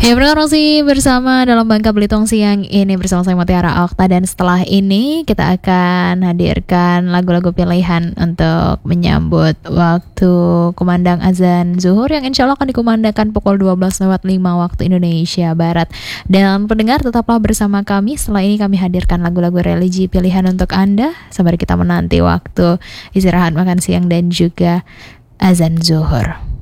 Ya, masih bersama dalam Bangka Belitung siang ini bersama saya Mutiara Okta, dan setelah ini kita akan hadirkan lagu-lagu pilihan untuk menyambut waktu kumandang azan zuhur yang insya Allah akan dikumandangkan pukul 12.05 waktu Indonesia Barat. Dan pendengar, tetaplah bersama kami. Setelah ini kami hadirkan lagu-lagu religi pilihan untuk Anda sembari kita menanti waktu istirahat makan siang dan juga azan zuhur.